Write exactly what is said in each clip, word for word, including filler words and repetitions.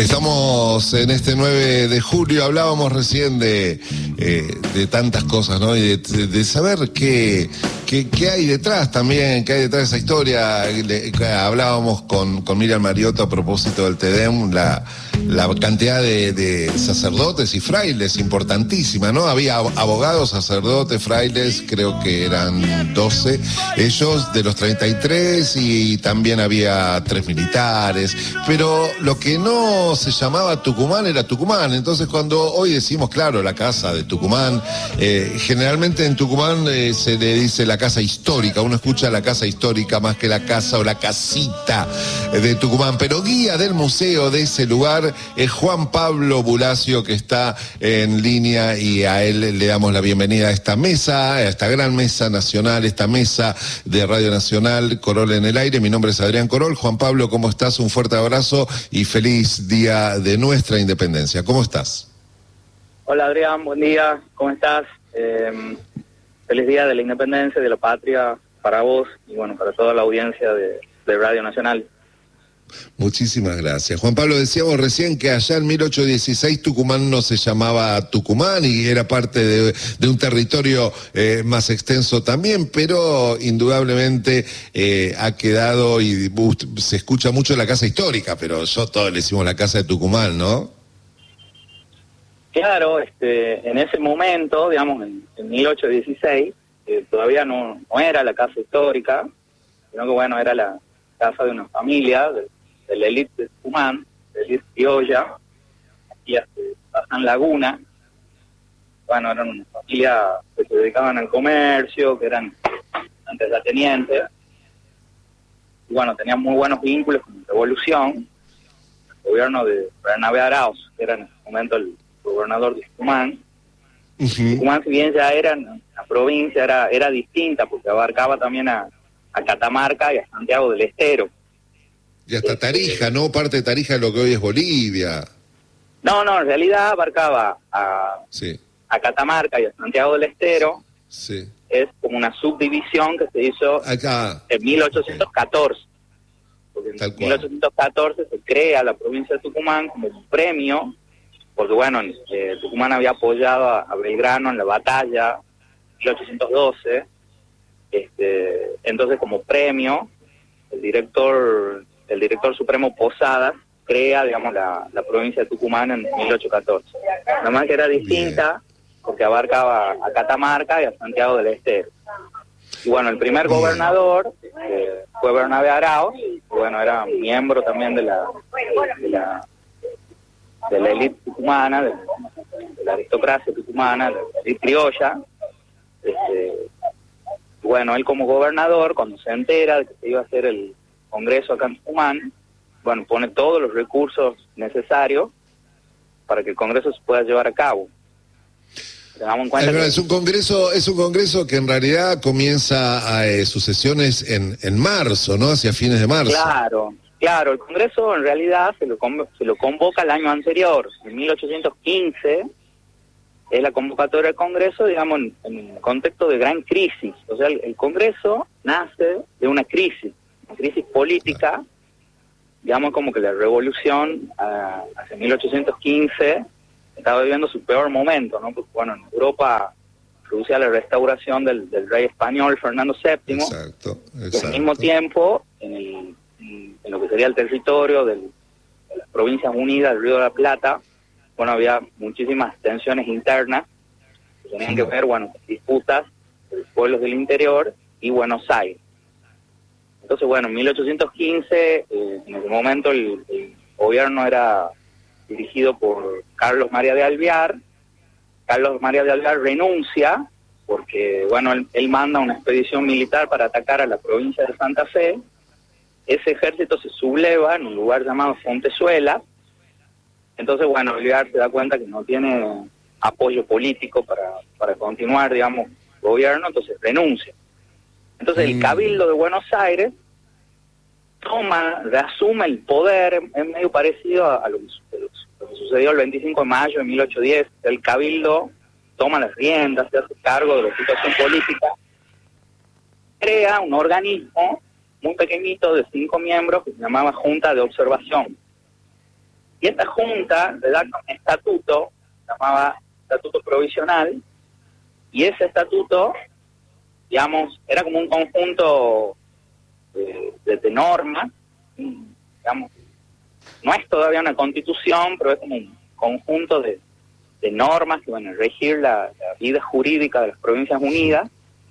Estamos en este nueve de julio, hablábamos recién de, eh, de tantas cosas, ¿no? Y de, de saber qué, qué, qué hay detrás también, qué hay detrás de esa historia. Le, hablábamos con, con Miriam Mariotto a propósito del TEDEM, la, la cantidad de, de sacerdotes y frailes importantísima, ¿no? Había abogados, sacerdotes, frailes, creo que eran doce, ellos de los treinta y tres, y también había tres militares, pero lo que no se llamaba Tucumán era Tucumán. Entonces, cuando hoy decimos, claro, la casa de Tucumán, eh, generalmente en Tucumán eh, se le dice la casa histórica, uno escucha la casa histórica más que la casa o la casita de Tucumán, pero guía del museo de ese lugar es Juan Pablo Bulacio, que está en línea, y a él le damos la bienvenida a esta mesa, a esta gran mesa nacional, esta mesa de Radio Nacional, Corol en el aire. Mi nombre es Adrián Corol. Juan Pablo, ¿cómo estás? Un fuerte abrazo y feliz día de nuestra independencia. ¿Cómo estás? Hola Adrián, buen día, ¿cómo estás? Eh, feliz día de la independencia, de la patria, para vos y bueno, para toda la audiencia de, de Radio Nacional. Muchísimas gracias. Juan Pablo, decíamos recién que allá en mil ochocientos dieciséis Tucumán no se llamaba Tucumán y era parte de, de un territorio eh, más extenso también, pero indudablemente eh, ha quedado, y uh, se escucha mucho la casa histórica, pero yo todos le decimos la casa de Tucumán, ¿no? Claro, este, en ese momento, digamos, en, en mil ochocientos dieciséis, eh, todavía no, no era la casa histórica, sino que bueno, era la casa de una familia, de, de la élite de Tucumán, de la élite criolla, aquí hasta San Laguna. Bueno, eran una familia que se dedicaban al comercio, que eran terratenientes, y bueno, tenían muy buenos vínculos con la revolución. El gobierno de Bernabé Arauz, que era en ese momento el gobernador de Tucumán. Uh-huh. Tucumán, si bien ya era la provincia, era, era distinta, porque abarcaba también a a Catamarca y a Santiago del Estero. Y hasta Tarija, este, ¿no? Parte de Tarija de lo que hoy es Bolivia. No, no, en realidad abarcaba a, sí. a Catamarca y a Santiago del Estero. Sí. Es como una subdivisión que se hizo acá en mil ochocientos catorce. Porque en Tal mil ochocientos catorce cual. Se crea la provincia de Tucumán como un premio, porque bueno, eh, Tucumán había apoyado a, a Belgrano en la batalla en mil ochocientos doce. Este, entonces, como premio, el director el director supremo Posadas crea, digamos, la, la provincia de Tucumán en mil ochocientos catorce. Nada más que era distinta, bien, porque abarcaba a Catamarca y a Santiago del Estero. Y bueno, el primer bien. gobernador eh, fue Bernabé Arauz, y bueno, era miembro también de la de la de la élite tucumana, de, de la aristocracia tucumana, de la élite criolla. Este, Bueno, él como gobernador, cuando se entera de que se iba a hacer el congreso acá en Tucumán, bueno, pone todos los recursos necesarios para que el congreso se pueda llevar a cabo. Tengamos en cuenta es, verdad, que... es un congreso, es un congreso que en realidad comienza a eh, sus sesiones en, en marzo, ¿no? Hacia fines de marzo. Claro, claro, el congreso en realidad se lo, se lo convoca el año anterior, en mil ochocientos quince. Es la convocatoria del Congreso, digamos, en, en un contexto de gran crisis. O sea, el, el Congreso nace de una crisis, una crisis política, digamos como que la revolución uh, hacia mil ochocientos quince estaba viviendo su peor momento, ¿no? Porque, bueno, en Europa producía la restauración del, del rey español Fernando séptimo. Exacto, exacto. Y al mismo tiempo, en, el, en, en lo que sería el territorio del, de las Provincias Unidas del Río de la Plata, bueno, había muchísimas tensiones internas que tenían que ver, bueno, disputas de los pueblos del interior y Buenos Aires. Entonces, bueno, en mil ochocientos quince, eh, en ese momento el, el gobierno era dirigido por Carlos María de Alvear. Carlos María de Alvear renuncia porque, bueno, él, él manda una expedición militar para atacar a la provincia de Santa Fe. Ese ejército se subleva en un lugar llamado Fontezuela. Entonces, bueno, Alvear se da cuenta que no tiene apoyo político para, para continuar, digamos, gobierno, entonces renuncia. Entonces mm. el Cabildo de Buenos Aires toma, reasume el poder, es medio parecido a, a, lo, que, lo que sucedió el veinticinco de mayo de mil ochocientos diez. El Cabildo toma las riendas, se hace cargo de la situación política, crea un organismo muy pequeñito de cinco miembros que se llamaba Junta de Observación. Y esta junta redacta un estatuto, se llamaba Estatuto Provisional, y ese estatuto, digamos, era como un conjunto de, de, de normas, digamos, no es todavía una constitución, pero es como un conjunto de, de normas que van a regir la, la vida jurídica de las Provincias Unidas.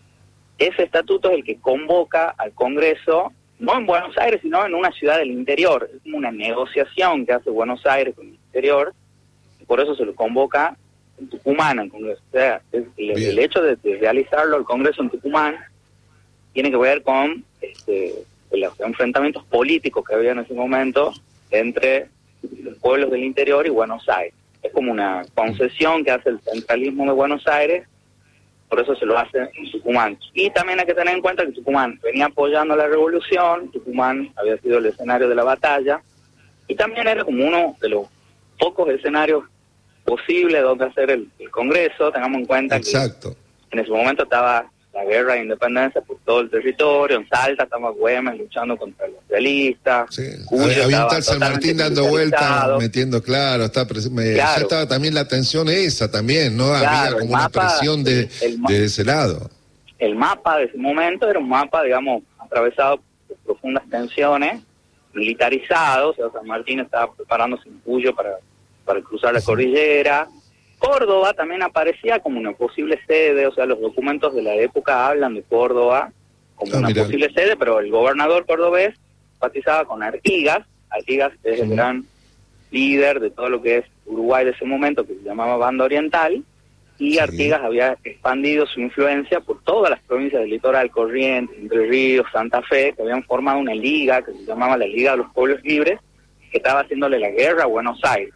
Ese estatuto es el que convoca al Congreso, no en Buenos Aires, sino en una ciudad del interior. Es como una negociación que hace Buenos Aires con el interior, y por eso se lo convoca en Tucumán al Congreso. O sea, es, el, el hecho de, de realizarlo al Congreso en Tucumán tiene que ver con este, los enfrentamientos políticos que había en ese momento entre los pueblos del interior y Buenos Aires. Es como una concesión que hace el centralismo de Buenos Aires, por eso se lo hace en Tucumán. Y también hay que tener en cuenta que Tucumán venía apoyando la revolución, Tucumán había sido el escenario de la batalla, y también era como uno de los pocos escenarios posibles donde hacer el, el Congreso. Tengamos en cuenta Exacto. que en ese momento estaba la guerra de independencia por todo el territorio. En Salta estaba Güemes luchando contra los realistas. Sí. Había, había un tal San Martín dando vueltas, metiendo, claro, está, me, claro. Ya estaba también la tensión esa también, ¿no? Claro, había como mapa, una presión de, el, de ese lado. El mapa de ese momento era un mapa, digamos, atravesado por profundas tensiones, militarizado. O sea, San Martín estaba preparándose un Cuyo para, para cruzar la cordillera. Córdoba también aparecía como una posible sede, o sea, los documentos de la época hablan de Córdoba como ah, una mirá. posible sede, pero el gobernador cordobés simpatizaba con Artigas. Artigas es sí. el gran líder de todo lo que es Uruguay de ese momento, que se llamaba Banda Oriental, y sí. Artigas había expandido su influencia por todas las provincias del litoral, Corrientes, Entre Ríos, Santa Fe, que habían formado una liga que se llamaba la Liga de los Pueblos Libres, que estaba haciéndole la guerra a Buenos Aires.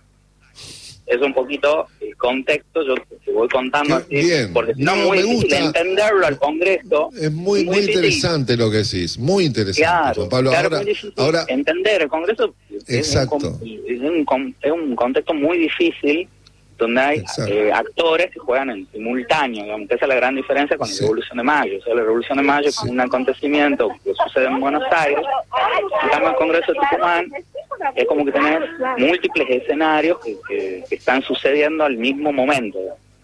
Es un poquito el contexto, yo te voy contando así, bien. porque si no, no muy me difícil gusta. entenderlo al Congreso. Es muy muy, muy interesante lo que decís, muy interesante, claro, Juan Pablo. Claro, ahora, muy difícil ahora entender el Congreso. Exacto. Es un, es, un, es un contexto muy difícil, donde hay eh, actores que juegan en simultáneo, digamos, que esa es la gran diferencia con sí. la Revolución de Mayo. O sea, la Revolución de Mayo sí. es un acontecimiento que sucede en Buenos Aires, en cambio el Congreso de Tucumán es como que tenés múltiples escenarios que, que, que están sucediendo al mismo momento.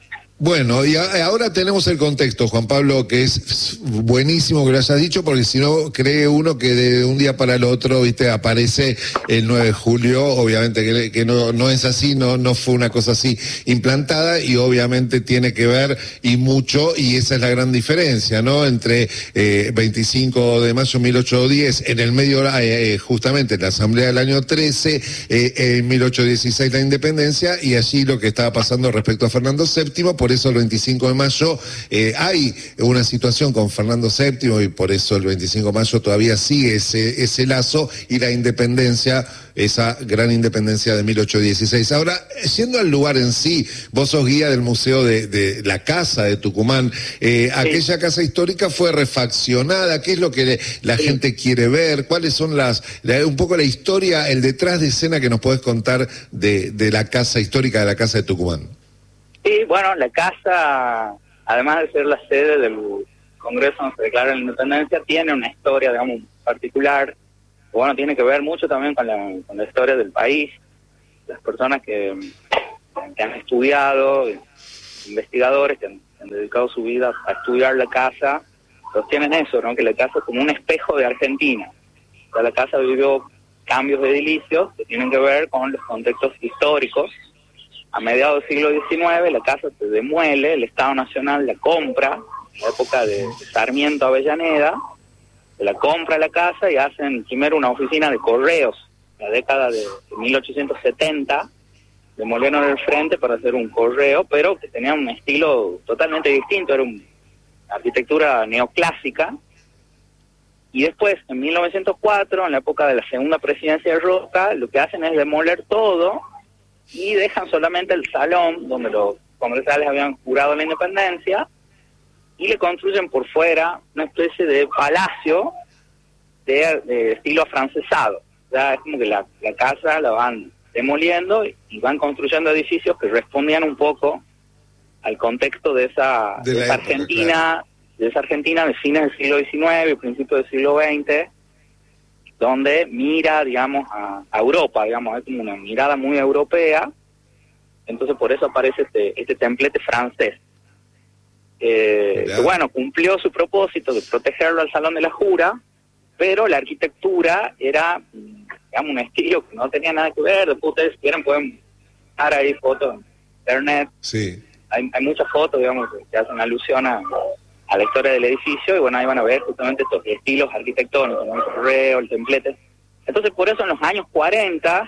Bueno, y a, ahora tenemos el contexto, Juan Pablo, que es buenísimo que lo hayas dicho, porque si no cree uno que de un día para el otro, viste, aparece el nueve de julio, obviamente que, que no, no es así, no, no fue una cosa así implantada, y obviamente tiene que ver y mucho, y esa es la gran diferencia, ¿no? Entre eh, veinticinco de mayo de mil ochocientos diez, en el medio, eh, justamente la asamblea del año trece, eh, en mil ochocientos dieciséis la independencia, y allí lo que estaba pasando respecto a Fernando séptimo. Por eso el veinticinco de mayo eh, hay una situación con Fernando séptimo, y por eso el veinticinco de mayo todavía sigue ese, ese lazo, y la independencia, esa gran independencia de mil ochocientos dieciséis. Ahora, yendo al lugar en sí, vos sos guía del Museo de, de la Casa de Tucumán. Eh, sí. Aquella casa histórica fue refaccionada. ¿Qué es lo que le, la sí. gente quiere ver? ¿Cuáles son las, la, un poco la historia, el detrás de escena que nos podés contar de, de la casa histórica de la Casa de Tucumán? Sí, bueno, la casa, además de ser la sede del Congreso donde se declara la independencia, tiene una historia, digamos, particular. Bueno, tiene que ver mucho también con la, con la historia del país. Las personas que, que han estudiado, investigadores que han, han dedicado su vida a estudiar la casa, sostienen eso, ¿no? Que la casa es como un espejo de Argentina. O sea, la casa vivió cambios edilicios que tienen que ver con los contextos históricos. A mediados del siglo diecinueve la casa se demuele, el Estado Nacional la compra, en la época de Sarmiento Avellaneda, se la compra la casa y hacen primero una oficina de correos, en la década de mil ochocientos setenta, demolieron el frente para hacer un correo, pero que tenía un estilo totalmente distinto, era una arquitectura neoclásica. Y después, en mil novecientos cuatro, en la época de la segunda presidencia de Roca, lo que hacen es demoler todo y dejan solamente el salón donde los congresales habían jurado la independencia, y le construyen por fuera una especie de palacio de, de estilo afrancesado. O sea, es como que la, la casa la van demoliendo y van construyendo edificios que respondían un poco al contexto de esa, de de esa época, Argentina, claro. de esa Argentina de fines del siglo diecinueve y principios del siglo veinte, donde mira, digamos, a, a Europa, digamos, es como una mirada muy europea, entonces por eso aparece este, este templete francés. Eh, que, bueno, cumplió su propósito de protegerlo al Salón de la Jura, pero la arquitectura era, digamos, un estilo que no tenía nada que ver. Después ustedes si quieren pueden buscar ahí fotos en internet. Sí. Hay, hay muchas fotos, digamos, que hacen alusión a, a la historia del edificio, y bueno, ahí van a ver justamente estos estilos arquitectónicos, como el correo, el templete. Entonces, por eso en los años cuarenta,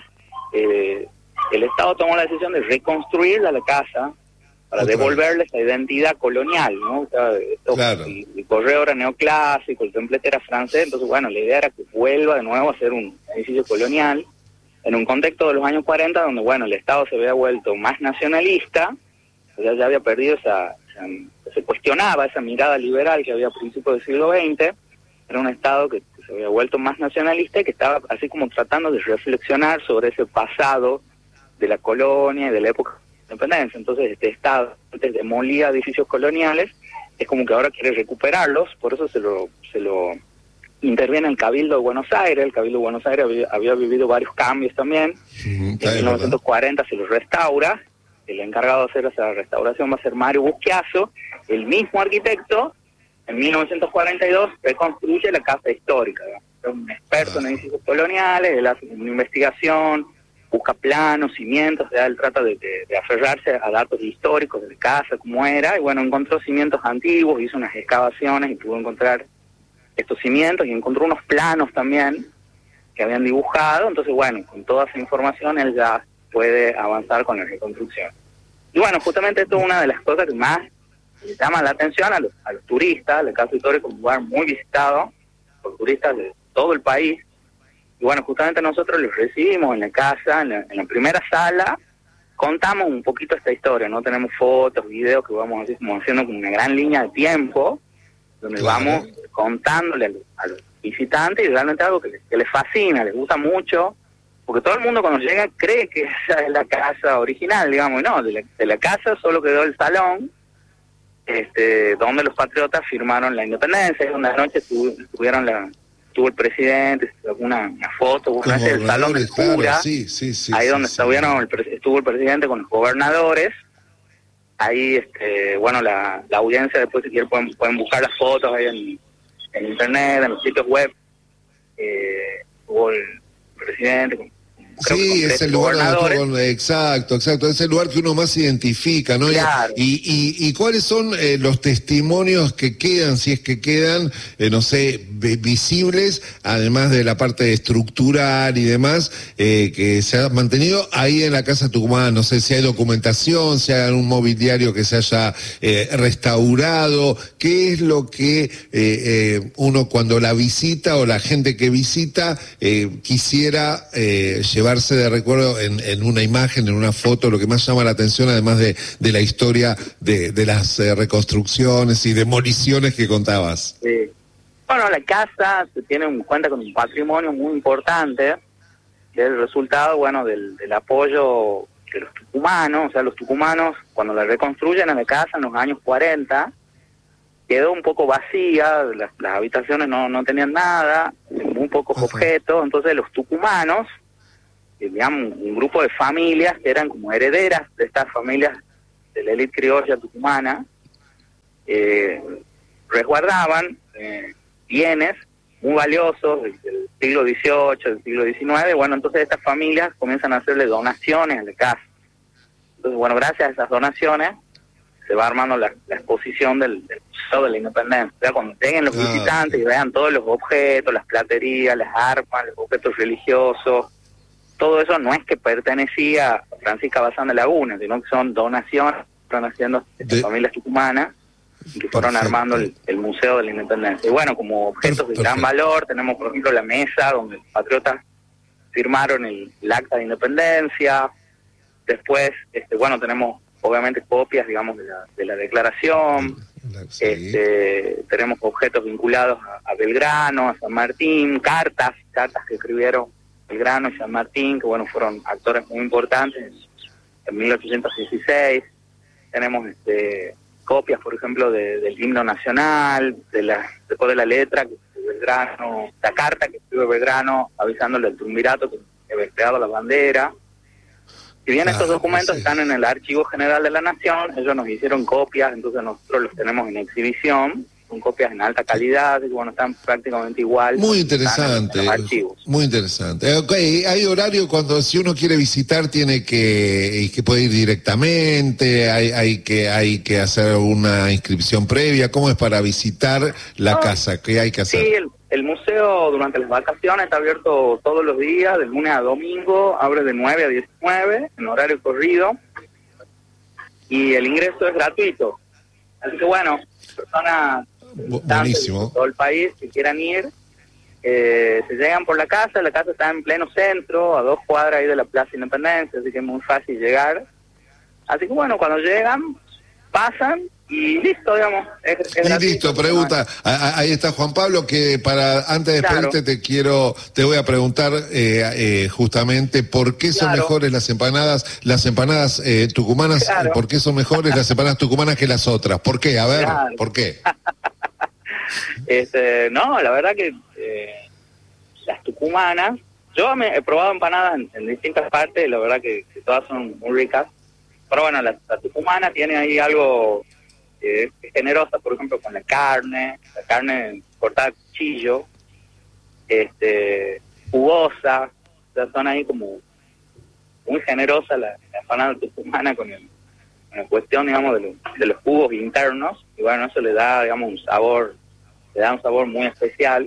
eh, el Estado tomó la decisión de reconstruir la casa para Otra devolverle vez. esa identidad colonial, ¿no? O sea, esto, claro. el, el correo era neoclásico, el templete era francés, entonces, bueno, la idea era que vuelva de nuevo a ser un edificio colonial, en un contexto de los años cuarenta, donde, bueno, el Estado se había vuelto más nacionalista, o sea, ya había perdido esa, esa, se cuestionaba esa mirada liberal que había a principios del siglo veinte, era un Estado que, que se había vuelto más nacionalista y que estaba así como tratando de reflexionar sobre ese pasado de la colonia y de la época de independencia. Entonces este Estado antes demolía edificios coloniales, es como que ahora quiere recuperarlos, por eso se lo, se lo interviene el Cabildo de Buenos Aires. El Cabildo de Buenos Aires había, había vivido varios cambios también, mm, en mil novecientos cuarenta se los restaura. El encargado de hacer esa restauración va a ser Mario Busquiazo. El mismo arquitecto, en mil novecientos cuarenta y dos, reconstruye la casa histórica. Es un experto en edificios coloniales, él hace una investigación, busca planos, cimientos, o sea, él trata de, de, de aferrarse a datos históricos de la casa, cómo era, y bueno, encontró cimientos antiguos, hizo unas excavaciones y pudo encontrar estos cimientos, y encontró unos planos también que habían dibujado. Entonces, bueno, con toda esa información él ya puede avanzar con la reconstrucción. Y bueno, justamente esto es una de las cosas que más llama la atención a los, a los turistas. La casa histórica es un lugar muy visitado por turistas de todo el país. Y bueno, justamente nosotros los recibimos en la casa, en la, en la primera sala, contamos un poquito esta historia, ¿no? Tenemos fotos, videos que vamos así como haciendo como una gran línea de tiempo, donde claro. vamos contándole a los, a los visitantes, y realmente algo que les, que les fascina, les gusta mucho, porque todo el mundo cuando llega cree que esa es la casa original, digamos, y no, de la, de la casa solo quedó el salón, este, donde los patriotas firmaron la independencia, y una noche tuvieron la... Estuvo el presidente, una, una foto, una el salón de cura, claro, sí, sí, sí, ahí sí, donde sí, estuvieron, sí. El, estuvo el presidente con los gobernadores. Ahí, este, bueno, la, la audiencia después si quieren pueden, pueden buscar las fotos ahí en, en internet, en los sitios web. Eh, hubo el presidente con, sí, es el lugar donde, exacto, exacto, es el lugar que uno más identifica, ¿no? Claro. Y, y, y cuáles son eh, los testimonios que quedan, si es que quedan, eh, no sé, visibles, además de la parte estructural y demás, eh, que se ha mantenido ahí en la Casa Tucumán. No sé si hay documentación, si hay un mobiliario que se haya eh, restaurado, qué es lo que eh, eh, uno cuando la visita o la gente que visita eh, quisiera eh, llevar llevarse de recuerdo en, en una imagen, en una foto, lo que más llama la atención, además de, de la historia de, de las eh, reconstrucciones y demoliciones que contabas. Sí. Bueno, la casa se tiene en cuenta con un patrimonio muy importante, que es el resultado, bueno, del, del apoyo de los tucumanos. O sea, los tucumanos, cuando la reconstruyen a la casa en los años cuarenta, quedó un poco vacía, las, las habitaciones no, no tenían nada, muy pocos Ajá. objetos. Entonces los tucumanos, digamos, un grupo de familias que eran como herederas de estas familias de la élite criolla tucumana, eh, resguardaban eh, bienes muy valiosos del, del siglo dieciocho, del siglo diecinueve. Bueno, entonces estas familias comienzan a hacerle donaciones a la casa. Entonces, bueno, gracias a esas donaciones se va armando la, la exposición del, del Museo de la Independencia. O sea, cuando lleguen los ah, visitantes y vean todos los objetos, las platerías, las armas, los objetos religiosos, todo eso no es que pertenecía a Francisca Bazán de Laguna, sino que son donaciones que están haciendo estas familias tucumanas y que fueron Perfecto. armando el, el Museo de la Independencia. Y bueno, como objetos Perfecto. de gran valor, tenemos por ejemplo la mesa donde los patriotas firmaron el, el acta de independencia. Después, este, bueno, tenemos obviamente copias, digamos, de la, de la declaración. Sí. Este, tenemos objetos vinculados a, a Belgrano, a San Martín, cartas, cartas que escribieron Belgrano y San Martín, que bueno, fueron actores muy importantes en mil ochocientos dieciséis. Tenemos este, copias, por ejemplo, de, del himno nacional, de la, después de la letra que se Belgrano, la carta que escribe Belgrano avisándole al triunvirato que había creado la bandera. Si bien estos Ah, documentos sí. están en el Archivo General de la Nación, ellos nos hicieron copias, entonces nosotros los tenemos en exhibición, son copias en alta calidad, y bueno, están prácticamente igual. Muy están interesante, en los archivos. muy interesante. Okay, hay horario cuando si uno quiere visitar tiene que que puede ir directamente, hay hay que hay que hacer una inscripción previa. ¿Cómo es para visitar la No, casa? ¿Qué hay que hacer? Sí, el, el museo durante las vacaciones está abierto todos los días, de lunes a domingo, abre de nueve a diecinueve, en horario corrido, y el ingreso es gratuito. Así que bueno, personas Buenísimo. de todo el país que quieran ir, eh, se llegan por la casa, la casa está en pleno centro, a dos cuadras ahí de la Plaza Independencia, así que es muy fácil llegar. Así que bueno, cuando llegan, pasan y listo, digamos. Es, es Y gratuito, listo, pregunta, a- a- ahí está Juan Pablo, que para antes de Claro. despedirte te quiero, te voy a preguntar eh, eh, justamente por qué son Claro. mejores las empanadas, las empanadas eh, tucumanas, Claro. eh, por qué son mejores las empanadas tucumanas que las otras, ¿por qué? A ver, Claro. ¿por qué? Este, no, la verdad que eh, las tucumanas, yo me he probado empanadas en, en distintas partes, la verdad que, que todas son muy ricas, pero bueno, la, la tucumana tiene ahí algo eh, generosa, por ejemplo, con la carne, la carne cortada a cuchillo, este, jugosa, o sea, son ahí como muy generosa la, la empanada tucumana con el con la cuestión, digamos, de, lo, de los jugos internos, y bueno, eso le da, digamos, un sabor, le da un sabor muy especial.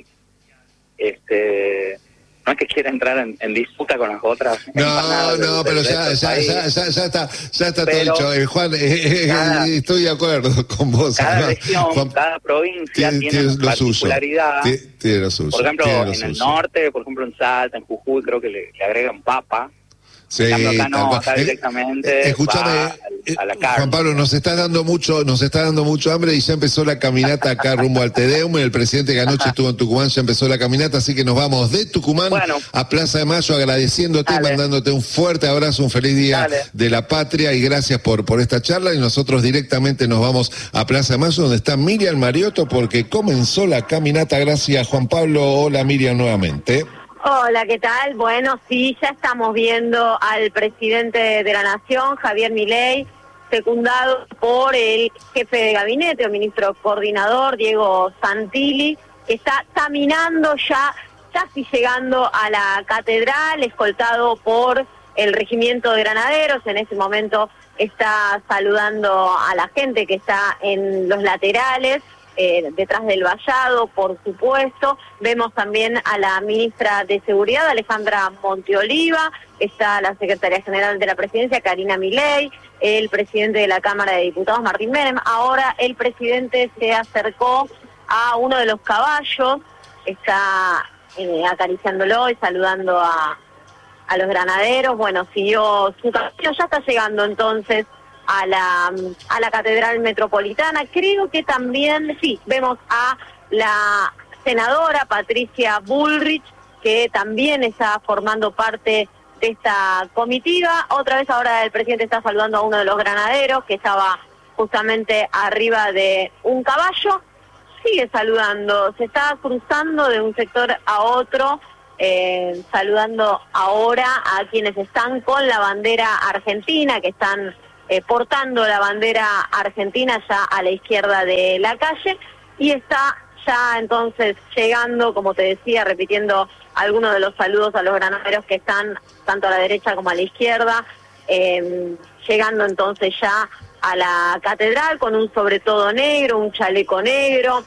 Este, no es que quiera entrar en, en disputa con las otras No, empanadas no, del- pero del ya, resto ya, del ya, país. ya, ya está, ya está Pero todo dicho. Eh, Juan, eh, eh, cada- eh, estoy de acuerdo con vos. Cada Además, región, Juan, cada provincia tiene, tiene tiene una lo suyo. particularidad. Tiene, tiene lo suyo. Por ejemplo, tiene lo en el suyo. norte, por ejemplo, en Salta, en Jujuy, creo que le, le agregan papa. Sí, En cambio acá tal no, cual. acá Eh, directamente eh, escúchame, va al- eh, a la carne. Juan Pablo, nos está dando mucho, nos está dando mucho hambre y ya empezó la caminata acá rumbo al Te Deum. El presidente que anoche estuvo en Tucumán ya empezó la caminata, así que nos vamos de Tucumán Bueno. a Plaza de Mayo agradeciéndote, Dale. mandándote un fuerte abrazo, un feliz día Dale. de la patria y gracias por, por esta charla. Y nosotros directamente nos vamos a Plaza de Mayo donde está Miriam Mariotto porque comenzó la caminata. Gracias, Juan Pablo. Hola, Miriam, nuevamente. Hola, ¿qué tal? Bueno, sí, ya estamos viendo al presidente de la Nación, Javier Milei, secundado por el jefe de gabinete, el ministro coordinador, Diego Santilli, que está caminando ya, casi llegando a la catedral, escoltado por el regimiento de granaderos. En ese momento está saludando a la gente que está en los laterales, Eh, detrás del vallado, por supuesto. Vemos también a la ministra de Seguridad, Alejandra Monteoliva, está la secretaria general de la Presidencia, Karina Milei, el presidente de la Cámara de Diputados, Martín Menem. Ahora el presidente se acercó a uno de los caballos, está eh, acariciándolo y saludando a, a los granaderos. Bueno, siguió su camino, ya está llegando entonces a la a la Catedral Metropolitana. Creo que también, sí, vemos a la senadora Patricia Bullrich, que también está formando parte de esta comitiva. Otra vez ahora el presidente está saludando a uno de los granaderos, que estaba justamente arriba de un caballo. Sigue saludando, se está cruzando de un sector a otro, eh, saludando ahora a quienes están con la bandera argentina, que están Eh, portando la bandera argentina ya a la izquierda de la calle, y está ya entonces llegando, como te decía, repitiendo algunos de los saludos a los granaderos que están tanto a la derecha como a la izquierda, eh, llegando entonces ya a la catedral con un sobretodo negro, un chaleco negro,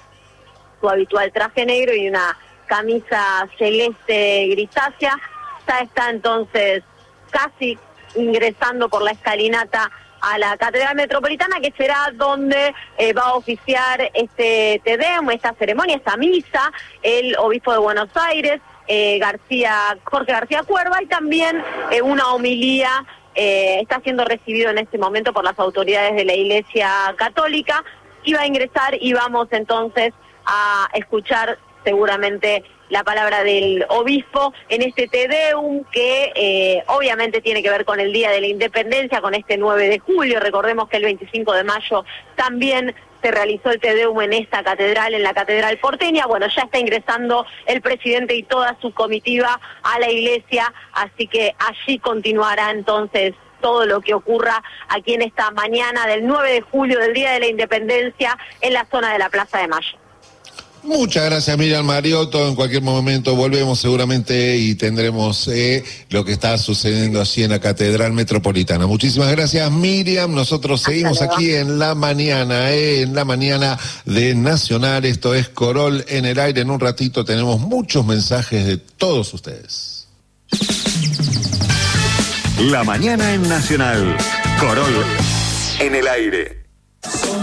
su habitual traje negro y una camisa celeste grisácea. Ya está entonces casi ingresando por la escalinata a la Catedral Metropolitana, que será donde eh, va a oficiar este Te Deum, esta ceremonia, esta misa, el obispo de Buenos Aires, eh, García Jorge García Cuerva, y también eh, una homilía eh, está siendo recibido en este momento por las autoridades de la Iglesia Católica. Iba a ingresar y vamos entonces a escuchar seguramente la palabra del obispo en este Te Deum que eh, obviamente tiene que ver con el Día de la Independencia, con este nueve de julio. Recordemos que el veinticinco de mayo también se realizó el Te Deum en esta catedral, en la Catedral Porteña. Bueno, ya está ingresando el presidente y toda su comitiva a la iglesia, así que allí continuará entonces todo lo que ocurra aquí en esta mañana del nueve de julio, del Día de la Independencia, en la zona de la Plaza de Mayo. Muchas gracias, Miriam Mariotto. En cualquier momento volvemos seguramente y tendremos eh, lo que está sucediendo allí en la Catedral Metropolitana. Muchísimas gracias, Miriam. Nosotros seguimos aquí en la mañana, eh, en la mañana de Nacional. Esto es Corol en el aire. En un ratito tenemos muchos mensajes de todos ustedes. La mañana en Nacional. Corol en el aire.